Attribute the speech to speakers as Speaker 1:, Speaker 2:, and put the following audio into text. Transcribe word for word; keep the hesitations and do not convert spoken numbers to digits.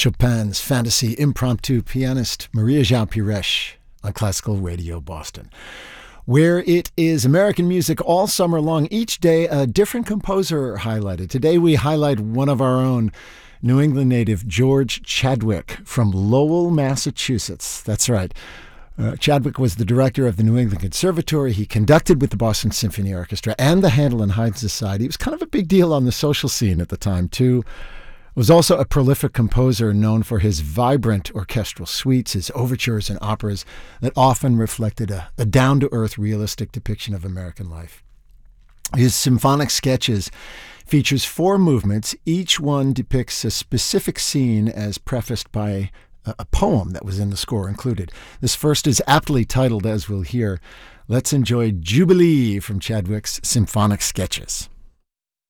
Speaker 1: Chopin's Fantasy Impromptu, pianist Maria João Pires on Classical Radio Boston, where it is American music all summer long. Each day, a different composer highlighted. Today, we highlight one of our own, New England native George Chadwick from Lowell, Massachusetts. That's right. Uh, Chadwick was the director of the New England Conservatory. He conducted with the Boston Symphony Orchestra and the Handel and Haydn Society. He was kind of a big deal on the social scene at the time, too. Was also a prolific composer known for his vibrant orchestral suites, his overtures and operas that often reflected a, a down-to-earth, realistic depiction of American life. His symphonic sketches features four movements. Each one depicts a specific scene as prefaced by a, a poem that was in the score included. This first is aptly titled, as we'll hear. Let's enjoy Jubilee from Chadwick's Symphonic Sketches.